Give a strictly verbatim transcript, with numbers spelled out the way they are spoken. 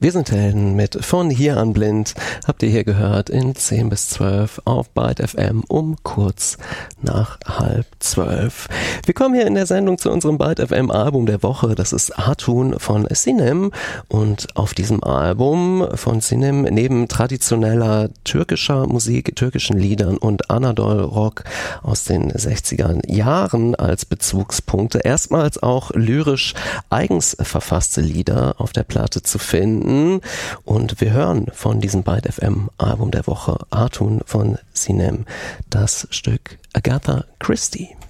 Wir sind Helden mit Von hier an blind, habt ihr hier gehört, in zehn bis zwölf auf Byte F M um kurz nach halb zwölf. Wir kommen hier in der Sendung zu unserem Byte F M Album der Woche. Das ist Hatun von Sinem. Und auf diesem Album von Sinem, neben traditioneller türkischer Musik, türkischen Liedern und Anadol-Rock aus den sechziger Jahren als Bezugspunkte, erstmals auch lyrisch eigens verfasste Lieder auf der Platte zu finden. Und wir hören von diesem Byte F M Album der Woche Hatun von Sinem das Stück Agatha Christie.